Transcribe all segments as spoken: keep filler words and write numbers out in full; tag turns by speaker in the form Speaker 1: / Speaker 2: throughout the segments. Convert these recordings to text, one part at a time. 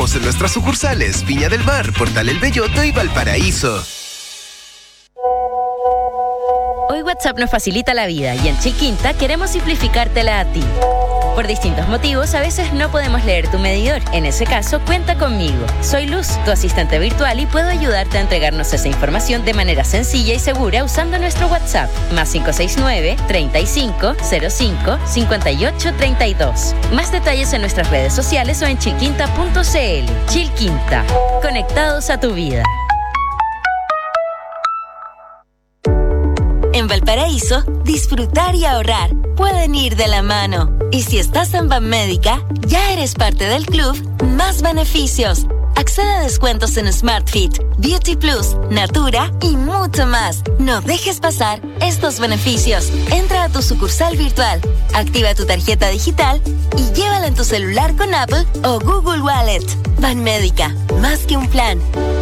Speaker 1: esperamos en nuestras sucursales Viña del Mar, Portal El Belloto y Valparaíso.
Speaker 2: Hoy WhatsApp nos facilita la vida y en Chiquinta queremos simplificártela a ti. Por distintos motivos, a veces no podemos leer tu medidor. En ese caso, cuenta conmigo. Soy Luz, tu asistente virtual, y puedo ayudarte a entregarnos esa información de manera sencilla y segura usando nuestro WhatsApp. Más cinco seis nueve, treinta y cinco, cero cinco, cincuenta y ocho, treinta y dos. Más detalles en nuestras redes sociales o en chiquinta punto c l. Chilquinta. Conectados a tu vida.
Speaker 3: En Valparaíso, disfrutar y ahorrar pueden ir de la mano. Y si estás en Banmédica, ya eres parte del club Más Beneficios. Accede a descuentos en SmartFit, Beauty Plus, Natura y mucho más. No dejes pasar estos beneficios. Entra a tu sucursal virtual, activa tu tarjeta digital y llévala en tu celular con Apple o Google Wallet. Banmédica, más que un plan.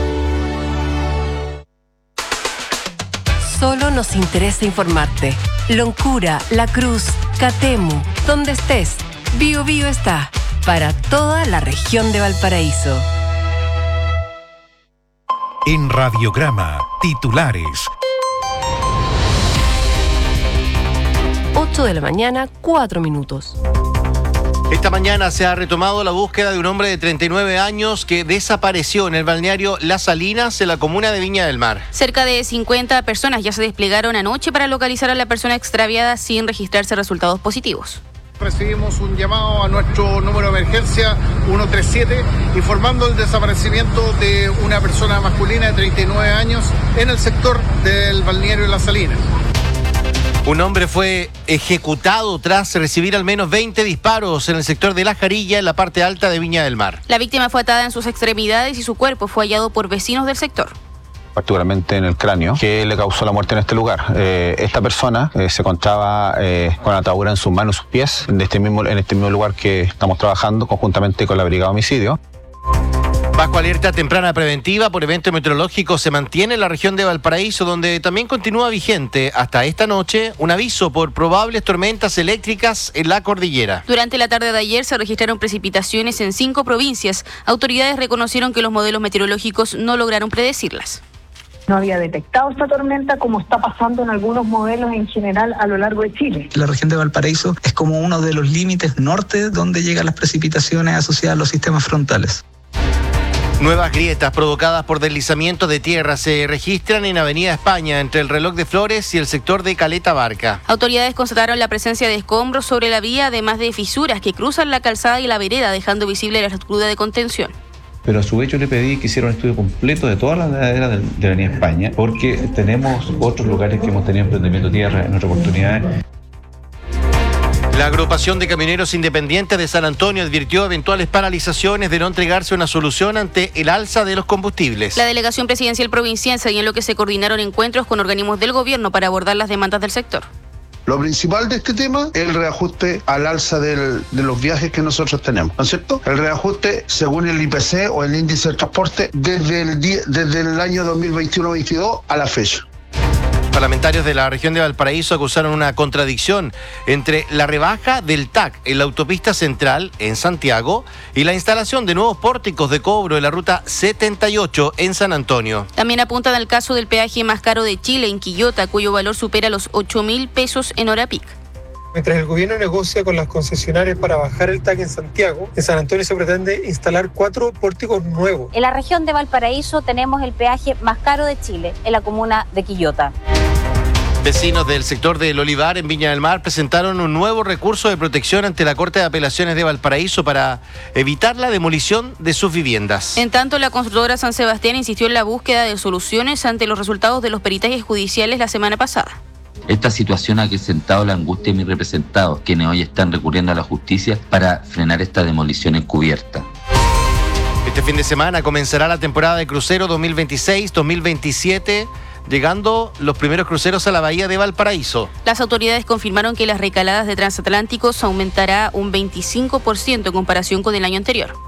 Speaker 4: Solo nos interesa informarte. Loncura, La Cruz, Catemu, donde estés, Bio Bio está para toda la región de Valparaíso.
Speaker 5: En Radiograma, titulares.
Speaker 4: ocho de la mañana, cuatro minutos.
Speaker 6: Esta mañana se ha retomado la búsqueda de un hombre de treinta y nueve años que desapareció en el balneario Las Salinas, en la comuna de Viña del Mar.
Speaker 7: Cerca de cincuenta personas ya se desplegaron anoche para localizar a la persona extraviada sin registrarse resultados positivos.
Speaker 8: Recibimos un llamado a nuestro número de emergencia uno tres siete informando el desaparecimiento de una persona masculina de treinta y nueve años en el sector del balneario Las Salinas.
Speaker 6: Un hombre fue ejecutado tras recibir al menos veinte disparos en el sector de La Jarilla, en la parte alta de Viña del Mar.
Speaker 7: La víctima fue atada en sus extremidades y su cuerpo fue hallado por vecinos del sector.
Speaker 9: Particularmente en el cráneo, que le causó la muerte en este lugar. Eh, esta persona eh, se encontraba eh, con atadura en sus manos y sus pies, de este mismo, en este mismo lugar que estamos trabajando conjuntamente con la Brigada de Homicidio.
Speaker 6: Bajo alerta temprana preventiva por evento meteorológico se mantiene en la región de Valparaíso, donde también continúa vigente hasta esta noche un aviso por probables tormentas eléctricas en la cordillera.
Speaker 7: Durante la tarde de ayer se registraron precipitaciones en cinco provincias. Autoridades reconocieron que los modelos meteorológicos no lograron predecirlas.
Speaker 10: No había detectado esta tormenta como está pasando en algunos modelos en general a lo largo de Chile.
Speaker 11: La región de Valparaíso es como uno de los límites norte donde llegan las precipitaciones asociadas a los sistemas frontales.
Speaker 6: Nuevas grietas provocadas por deslizamiento de tierra se registran en Avenida España, entre el Reloj de Flores y el sector de Caleta Barca.
Speaker 7: Autoridades constataron la presencia de escombros sobre la vía, además de fisuras que cruzan la calzada y la vereda, dejando visible la estructura de contención.
Speaker 12: Pero a su vez yo le pedí que hiciera un estudio completo de toda la ladera de, de Avenida España, porque tenemos otros lugares que hemos tenido emprendimiento de tierra en otras oportunidades.
Speaker 6: La agrupación de camioneros independientes de San Antonio advirtió eventuales paralizaciones de no entregarse una solución ante el alza de los combustibles.
Speaker 7: La delegación presidencial provincial señaló que se coordinaron encuentros con organismos del gobierno para abordar las demandas del sector.
Speaker 13: Lo principal de este tema es el reajuste al alza del, de los viajes que nosotros tenemos, ¿no es cierto? El reajuste según el I P C o el índice del transporte desde el, día, desde el año dos mil veintiuno veintidós a la fecha.
Speaker 6: Parlamentarios de la región de Valparaíso acusaron una contradicción entre la rebaja del T A C en la autopista central en Santiago y la instalación de nuevos pórticos de cobro en la ruta setenta y ocho en San Antonio.
Speaker 7: También apuntan al caso del peaje más caro de Chile en Quillota, cuyo valor supera los ocho mil pesos en hora pic.
Speaker 14: Mientras el gobierno negocia con las concesionarias para bajar el T A C en Santiago, en San Antonio se pretende instalar cuatro pórticos nuevos.
Speaker 15: En la región de Valparaíso tenemos el peaje más caro de Chile, en la comuna de Quillota.
Speaker 6: Vecinos del sector del Olivar en Viña del Mar presentaron un nuevo recurso de protección ante la Corte de Apelaciones de Valparaíso para evitar la demolición de sus viviendas.
Speaker 7: En tanto, la constructora San Sebastián insistió en la búsqueda de soluciones ante los resultados de los peritajes judiciales la semana pasada.
Speaker 16: Esta situación ha acrecentado la angustia de mis representados, quienes hoy están recurriendo a la justicia para frenar esta demolición encubierta.
Speaker 6: Este fin de semana comenzará la temporada de crucero dos mil veintiséis dos mil veintisiete, llegando los primeros cruceros a la bahía de Valparaíso.
Speaker 7: Las autoridades confirmaron que las recaladas de transatlánticos aumentará un veinticinco por ciento en comparación con el año anterior.